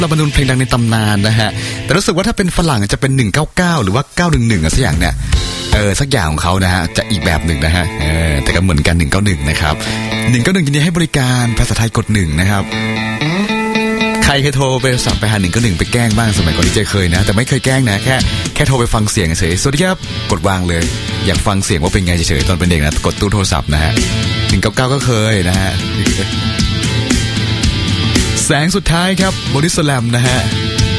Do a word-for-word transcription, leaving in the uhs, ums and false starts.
เราบรรลุเพลงดังในตำนานนะฮะแต่รู้สึกว่าถ้าเป็นฝรั่งจะเป็นหนึ่งเก้าเก้าหรือว่าเก้าหนึ่งหนึ่งอะไรสักอย่างเนี่ยเออสักอย่างของเขานะฮะจะอีกแบบหนึ่งนะฮะเออแต่ก็เหมือนกันหนึ่งเก้าหนึ่งนะครับหนึ่งเก้าหนึ่งยินดีให้บริการภาษาไทยกดหนึ่งนะครับใครเคยโทรไปสับไปหาหนึ่งเก้าหนึ่งไปแกล้งบ้างสมัยก่อนที่เจเคยนะแต่ไม่เคยแกล้งนะแค่แค่โทรไปฟังเสียงเฉยสวัสดีครับกดวางเลยอยากฟังเสียงว่าเป็นไงเฉยๆตอนเป็นเด็กนะกดตู้โทรศัพท์นะฮะหนึ่งเก้าเก้าก็เคยนะฮะแสงสุดท้ายครับบอดี้สแลมนะฮะ